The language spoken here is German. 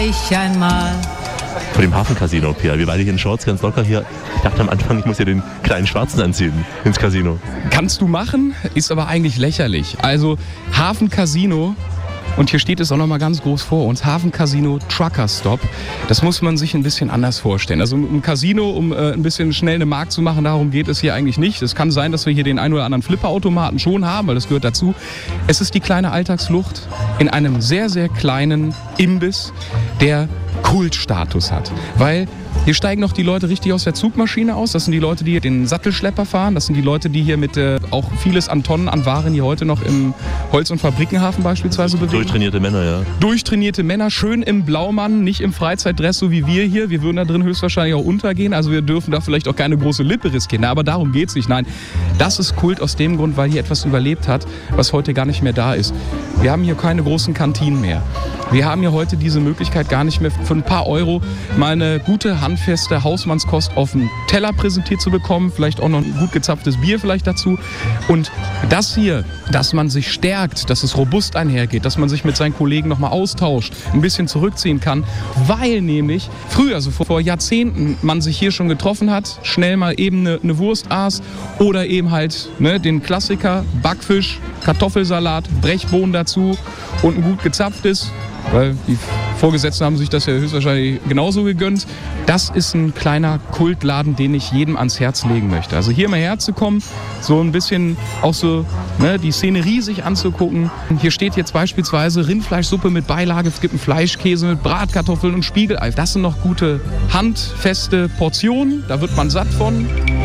Ich einmal. Vor dem Hafencasino, Pia. Wir beide hier in Shorts, ganz locker hier. Ich dachte am Anfang, ich muss hier den kleinen Schwarzen anziehen ins Casino. Kannst du machen, ist aber eigentlich lächerlich. Also Hafencasino, und hier steht es auch nochmal ganz groß vor uns, Hafencasino Trucker Stop. Das muss man sich ein bisschen anders vorstellen. Also ein Casino, um ein bisschen schnell eine Mark zu machen, darum geht es hier eigentlich nicht. Es kann sein, dass wir hier den einen oder anderen Flipperautomaten schon haben, weil das gehört dazu. Es ist die kleine Alltagsflucht in einem sehr, sehr kleinen Imbiss, der Kultstatus hat. Weil hier steigen noch die Leute richtig aus der Zugmaschine aus. Das sind die Leute, die den Sattelschlepper fahren. Das sind die Leute, die hier mit auch vieles an Tonnen an Waren hier heute noch im Holz- und Fabrikenhafen beispielsweise bewegen. Durchtrainierte Männer, ja. Durchtrainierte Männer, schön im Blaumann, nicht im Freizeitdress, so wie wir hier. Wir würden da drin höchstwahrscheinlich auch untergehen. Also wir dürfen da vielleicht auch keine große Lippe riskieren. Aber darum geht's nicht. Nein, das ist Kult aus dem Grund, weil hier etwas überlebt hat, was heute gar nicht mehr da ist. Wir haben hier keine großen Kantinen mehr. Wir haben hier heute diese Möglichkeit gar nicht mehr für ein paar Euro mal eine gute, handfeste Hausmannskost auf dem Teller präsentiert zu bekommen. Vielleicht auch noch ein gut gezapftes Bier vielleicht dazu. Und das hier, dass man sich stärkt, dass es robust einhergeht, dass man sich mit seinen Kollegen nochmal austauscht, ein bisschen zurückziehen kann, weil nämlich früher, also vor Jahrzehnten, man sich hier schon getroffen hat, schnell mal eben eine Wurst aß oder eben halt den Klassiker, Backfisch, Kartoffelsalat, Brechbohnen dazu und ein gut gezapftes. Weil die Vorgesetzten haben sich das ja höchstwahrscheinlich genauso gegönnt. Das ist ein kleiner Kultladen, den ich jedem ans Herz legen möchte. Also hier mal herzukommen, so ein bisschen auch so die Szenerie sich anzugucken. Hier steht jetzt beispielsweise Rindfleischsuppe mit Beilage, es gibt einen Fleischkäse mit Bratkartoffeln und Spiegelei. Das sind noch gute, handfeste Portionen, da wird man satt von.